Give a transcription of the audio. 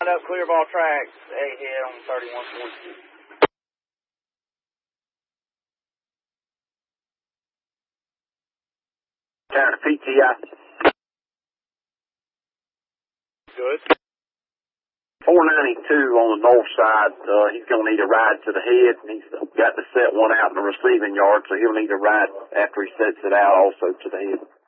Up clear ball tracks, ahead on 31.2. Turn to PTI. Good. 492 on the north side. He's going to need a ride to the head, and he's got to set one out in the receiving yard, so he'll need a ride after he sets it out also to the head.